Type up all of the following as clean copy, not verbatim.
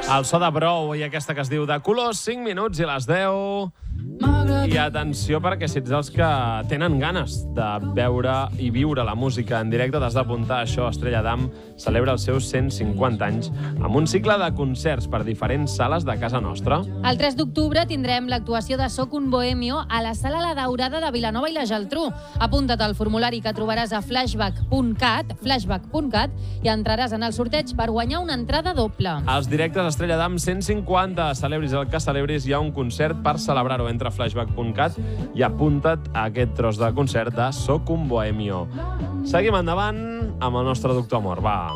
El so de Brou i aquesta que es diu de colors, 5 minuts i les 10. I atenció, perquè si ets dels que tenen ganes de veure i viure la música en directe, t'has d'apuntar a això. Estrella Damm celebra els seus 150 anys amb un cicle de concerts per diferents sales de casa nostra. El 3 d'octubre tindrem l'actuació de Soc un Bohemio a la Sala La Daurada de Vilanova i la Geltrú. Apunta't al formulari que trobaràs a flashback.cat i entraràs en el sorteig per guanyar una entrada doble. Els directes Estrella Damm 150. Celebris el que celebris, hi ha un concert per celebrar-ho. Entra a flashback.cat i apunta't a aquest tros de concert de Soc un Bohemio. Seguim endavant amb el nostre Doctor Amor. Va.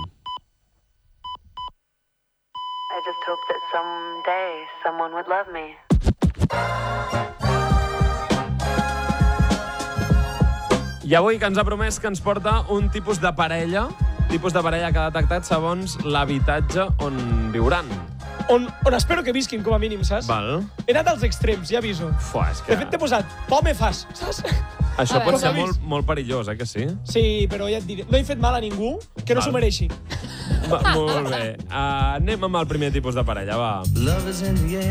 I just hope that someday someone would love me. I avui que ens ha promès que ens porta un tipus de parella que ha detectat segons l'habitatge on viuran. On espero que visquin, com a mínim, saps? Val. He anat als extrems, ja aviso. Fua, és que... De fet, t'he posat, por me fas, saps? Això pot ser Com a molt perillós, que sí? Sí, però ja et diré, no he fet mal a ningú que no s'ho mereixi. Molt bé. Anem amb el primer tipus de parella, va. Love is in the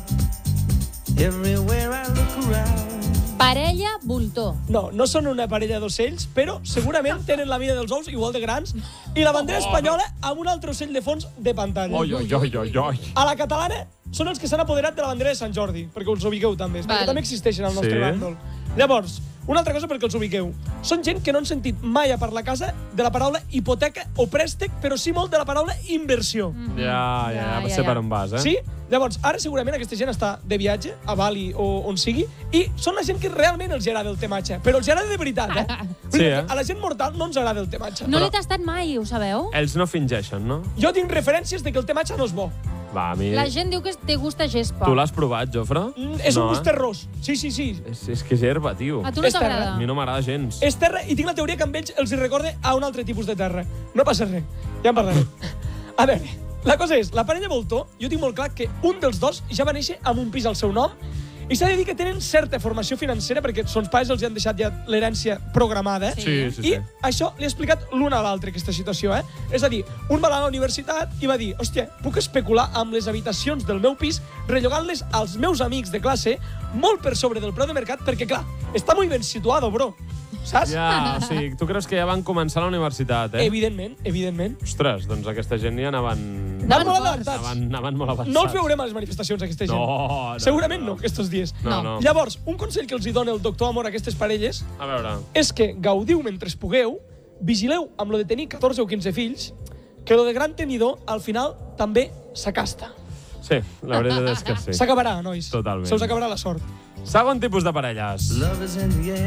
air, everywhere I look around. Parella voltor. No són una parella d'ocells, però segurament tenen la mida dels ous igual de grans i la bandera espanyola amb un altre ocell de fons de pantalla. Oi. A la catalana són els que s'han apoderat de la bandera de Sant Jordi, perquè us ubiqueu també, perquè també existeixen al nostre bàndol. Llavors, una altra cosa perquè els ubiqueu. Són gent que no han sentit mai a parlar a casa de la paraula hipoteca o préstec, però sí molt de la paraula inversió. Ja sé per on vas, eh? Sí? Llavors, ara segurament aquesta gent està de viatge, a Bali o on sigui, i són la gent que realment els agrada el tematge. Però els agrada de veritat, eh? Sí, eh? A la gent mortal no ens agrada el tematge. No l'he tastat mai, ho sabeu? Ells no fingeixen, no? Jo tinc referències de que el tematge no és bo. Va, a mi... La gent diu que té gust a gespa. Tu l'has provat, Jofre? És un gust terrós. Sí. És que és herba, tio. A tu no És terra. t'agrada? A mi no m'agrada gens. És terra i tinc la teoria que amb ells els hi recorda a un altre tipus de terra. No passa res. Ja en parlarem. A veure, la cosa és, la parella voltor, jo tinc molt clar que un dels dos ja va néixer amb un pis al seu nom i s'ha de dir que tenen certa formació financera perquè sons pares els han deixat ja l'herència programada. Sí. I això li ha explicat l'un a l'altre, aquesta situació, eh? És a dir, un va anar a la universitat i va dir, hòstia, puc especular amb les habitacions del meu pis rellogant-les als meus amics de classe molt per sobre del preu de mercat perquè, clar, està molt ben situado, bro. Saps? Ja, sí. Tu creus que ja van començar a la universitat, eh? Evidentment. Ostres, doncs aquesta gent ja anaven Anaven molt avançats. molt avançats. No els veurem a les manifestacions, aquesta gent. No. Segurament no, aquests dies. No. Llavors, un consell que els hi dona el doctor Amor a aquestes parelles A veure... és que gaudiu mentre pugueu, vigileu amb lo de tenir 14 o 15 fills, que lo de gran tenidor, al final, també s'acasta. Sí, la veritat és que sí. S'acabarà, nois. Totalment. Se us acabarà la sort. Segon tipus de parelles. Love is in the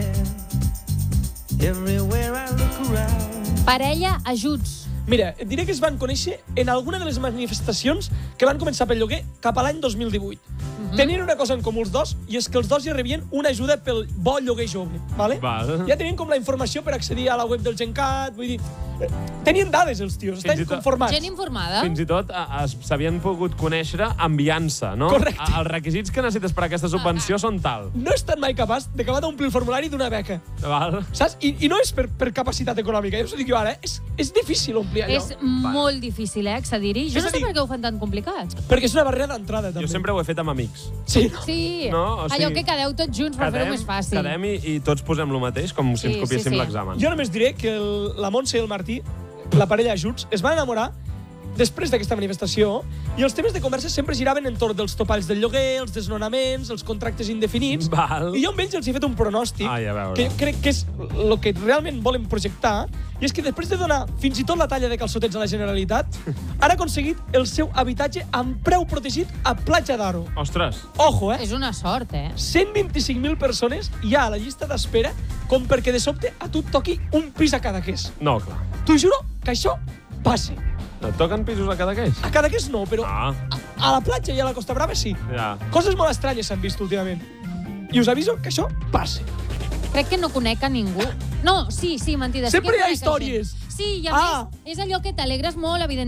air, everywhere I look around. Parella ajuts. Mira, et diré que es van conèixer en alguna de les manifestacions que van començar pel lloguer cap a l'any 2018. Tenien una cosa en comú els dos, i és que els dos ja rebien una ajuda pel bo lloguer jove. Vale? Ja tenien com la informació per accedir a la web del Gencat, vull dir... Tenien dades, els tios, estaven conformats. Gent informada. Fins i tot s'havien pogut conèixer enviant-se, no? Correcte. Els requisits que necessites per a aquesta subvenció són tal. No he estat mai capaç d'acabar d'omplir el formulari d'una beca. Val? Saps? I no és per capacitat econòmica, ja us ho dic jo ara, és difícil omplir allò. És molt difícil, accedir-hi. Jo no sé per què ho fan tan complicat. Perquè és una barrera d'entrada, també. Jo sempre ho he fet amb amics. Sí, no? Sí, No, o sigui, allò que quedeu tots junts per fer-ho més fàcil. Quedem i tots posem lo mateix, com si ens copiéssim l'examen. Jo només diré que la Montse i el Martí, la parella Ajuts, es van enamorar després d'aquesta manifestació i els temes de conversa sempre giraven entorn dels topalls del lloguer, els desnonaments, els contractes indefinits. Val. I jo amb ells els he fet un pronòstic Ai, a veure. que crec que és el que realment volen projectar, i és que després de donar fins i tot la talla de calçotets a la Generalitat, han aconseguit el seu habitatge amb preu protegit a Platja d'Aro. Ostres. Ojo, És una sort, 125.000 persones hi ha a la llista d'espera com perquè de sobte a tu et toqui un pis a Cadaqués. No, clar. T'ho juro que això passi. Et toquen pisos a Cadaqués? A Cadaqués no, però Ah. a la platja i a la Costa Brava sí. Ja. Coses molt estranyes s'han vist últimament. I us aviso que això passi. Crec que no conec a ningú. No, sí, mentida. Sempre sí que hi ha conec a gent. històries. Sí, i a més, és allò que t'alegres molt, evidentment.